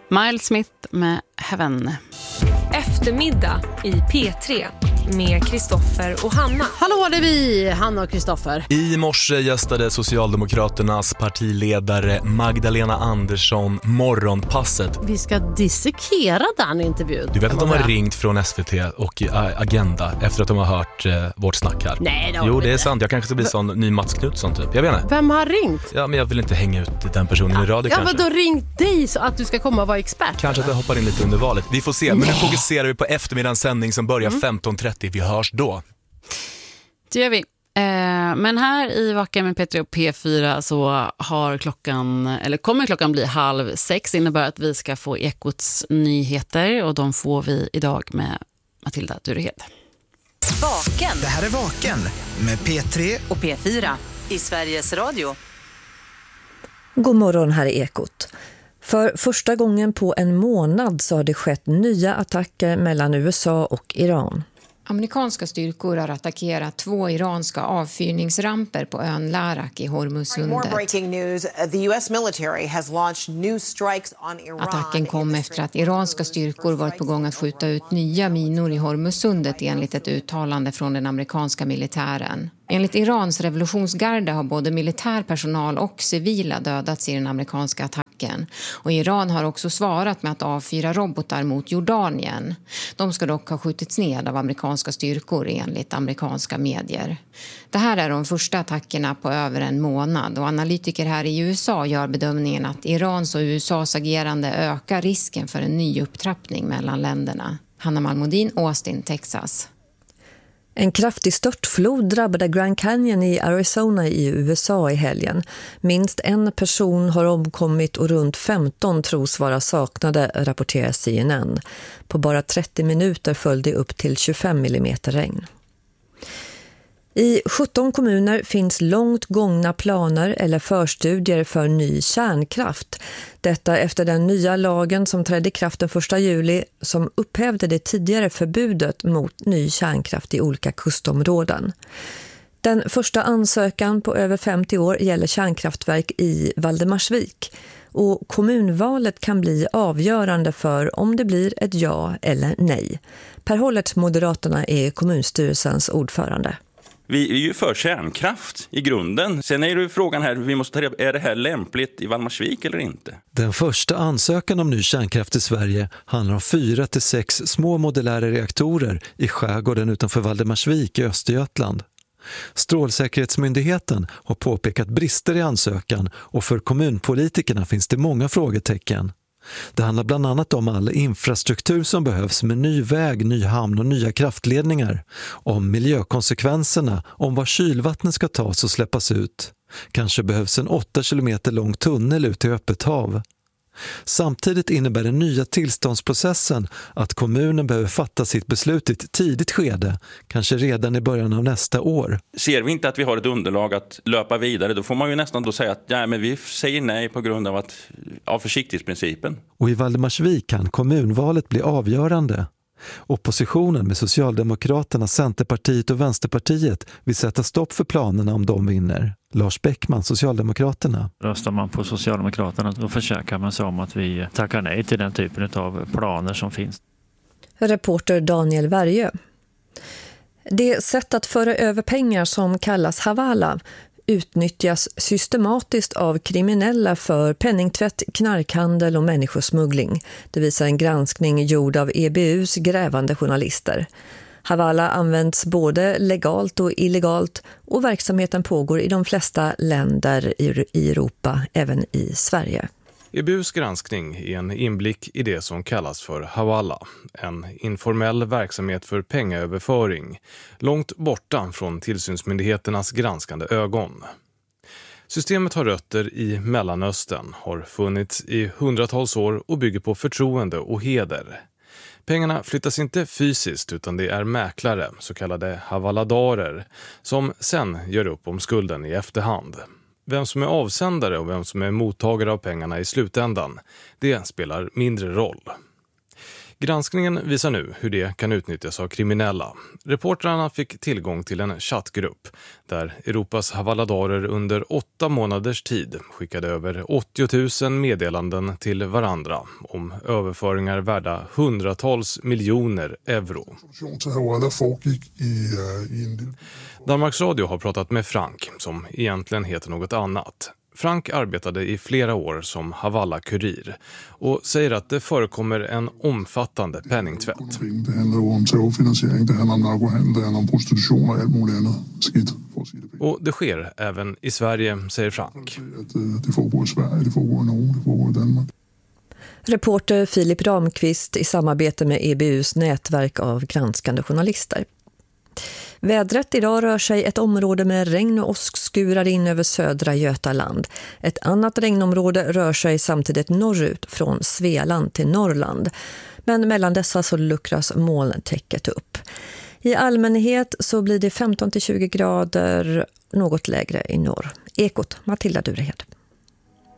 Miles Smith med Heaven. Eftermiddag i P3 med Kristoffer och Hanna. Hallå, det är vi, Hanna och Kristoffer. I morse gästade Socialdemokraternas partiledare Magdalena Andersson morgonpasset. Vi ska dissekera den intervjun. Du vet att de har ringt från SVT och Agenda efter att de har hört vårt snack här. Nej, Jo, det är sant. Jag kanske ska bli sån ny Mats Knutsson typ. Jag vet inte. Vem har ringt? Ja, men jag vill inte hänga ut den personen i radio kanske. Ja, men då ringt dig så att du ska komma och vara expert. Kanske att jag hoppar in lite under valet. Vi får se. Men nu fokuserar vi på eftermiddagens sändning som börjar 15.30. Vi hörs då. Det gör vi. Men här i Vaken med P3 och P4 så kommer klockan bli 5:30. Innebär att vi ska få Ekots nyheter och de får vi idag med Matilda Durehed. Vaken. Det här är Vaken med P3 och P4 i Sveriges Radio. God morgon, här är Ekot. För första gången på en månad så har det skett nya attacker mellan USA och Iran. Amerikanska styrkor har attackerat 2 iranska avfyrningsramper på ön Larak i Hormuzsundet. Attacken kom efter att iranska styrkor varit på gång att skjuta ut nya minor i Hormuzsundet enligt ett uttalande från den amerikanska militären. Enligt Irans revolutionsgarde har både militärpersonal och civila dödats i den amerikanska attacken. Och Iran har också svarat med att avfyra robotar mot Jordanien. De ska dock ha skjutits ned av amerikanska styrkor enligt amerikanska medier. Det här är de första attackerna på över en månad och analytiker här i USA gör bedömningen att Irans och USAs agerande ökar risken för en ny upptrappning mellan länderna. Hanna Malmodin, Austin, Texas. En kraftig störtflod drabbade Grand Canyon i Arizona i USA i helgen. Minst en person har omkommit och runt 15 tros vara saknade, rapporterar CNN. På bara 30 minuter föll det upp till 25 millimeter regn. I 17 kommuner finns långt gångna planer eller förstudier för ny kärnkraft. Detta efter den nya lagen som trädde i kraft den 1 juli som upphävde det tidigare förbudet mot ny kärnkraft i olika kustområden. Den första ansökan på över 50 år gäller kärnkraftverk i Valdemarsvik. Och kommunvalet kan bli avgörande för om det blir ett ja eller nej. Per Hållert, Moderaterna, är kommunstyrelsens ordförande. Vi är ju för kärnkraft i grunden. Sen är det frågan här, vi måste ta reda på, är det här lämpligt i Valdemarsvik eller inte? Den första ansökan om ny kärnkraft i Sverige handlar om 4-6 små modulära reaktorer i skärgården utanför Valdemarsvik i Östergötland. Strålsäkerhetsmyndigheten har påpekat brister i ansökan och för kommunpolitikerna finns det många frågetecken. Det handlar bland annat om all infrastruktur som behövs med ny väg, ny hamn och nya kraftledningar. Om miljökonsekvenserna, om var kylvattnet ska tas och släppas ut. Kanske behövs en 8 kilometer lång tunnel ut i öppet hav. Samtidigt innebär den nya tillståndsprocessen att kommunen behöver fatta sitt beslut i ett tidigt skede, kanske redan i början av nästa år. Ser vi inte att vi har ett underlag att löpa vidare, då får man ju nästan då säga att ja, men vi säger nej på grund av försiktighetsprincipen. Och i Valdemarsvik kan kommunvalet bli avgörande. Oppositionen med Socialdemokraterna, Centerpartiet och Vänsterpartiet vill sätta stopp för planerna om de vinner. Lars Bäckman, Socialdemokraterna. Röstar man på Socialdemokraterna då försäkrar man sig om att vi tackar nej till den typen av planer som finns. Reporter Daniel Värjö. Det sätt att föra över pengar som kallas havala utnyttjas systematiskt av kriminella för penningtvätt, knarkhandel och människosmuggling. Det visar en granskning gjord av EBUs grävande journalister. Havala används både legalt och illegalt och verksamheten pågår i de flesta länder i Europa, även i Sverige. EBUs granskning är en inblick i det som kallas för Hawala, en informell verksamhet för pengaöverföring, långt borta från tillsynsmyndigheternas granskande ögon. Systemet har rötter i Mellanöstern, har funnits i hundratals år och bygger på förtroende och heder. Pengarna flyttas inte fysiskt utan det är mäklare, så kallade havaladarer, som sen gör upp om skulden i efterhand. Vem som är avsändare och vem som är mottagare av pengarna i slutändan, det spelar mindre roll. Granskningen visar nu hur det kan utnyttjas av kriminella. Reportrarna fick tillgång till en chattgrupp där Europas havaladarer under 8 månaders tid skickade över 80 000 meddelanden till varandra om överföringar värda hundratals miljoner euro. Danmarks Radio har pratat med Frank, som egentligen heter något annat. Frank arbetade i flera år som Havala-kurir och säger att det förekommer en omfattande penningtvätt. Det handlar om terrorfinansiering, det handlar om narkohandel, det handlar om prostitution och allt möjligt annat skitt. Och det sker även i Sverige, säger Frank. Det foregår i Sverige, det foregår i Norge, det foregår i Danmark. Reporter Filip Ramqvist i samarbete med EBUs nätverk av granskande journalister. Vädret idag rör sig ett område med regn och åskskurar in över södra Götaland. Ett annat regnområde rör sig samtidigt norrut från Svealand till Norrland. Men mellan dessa så luckras molntäcket upp. I allmänhet så blir det 15-20 grader, något lägre i norr. Ekot, Matilda Durehed.